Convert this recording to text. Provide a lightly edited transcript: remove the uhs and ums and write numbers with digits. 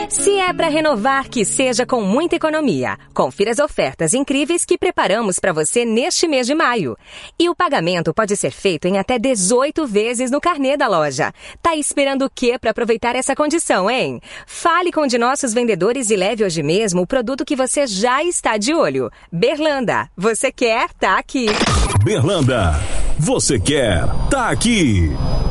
Se é para renovar, que seja com muita economia. Confira as ofertas incríveis que preparamos para você neste mês de maio. E o pagamento pode ser feito em até 18 vezes no carnê da loja. Tá esperando o quê para aproveitar essa condição, hein? Fale com um de nossos vendedores e leve hoje mesmo o produto que você já está de olho. Berlanda, você quer? Tá aqui. Berlanda, você quer? Tá aqui.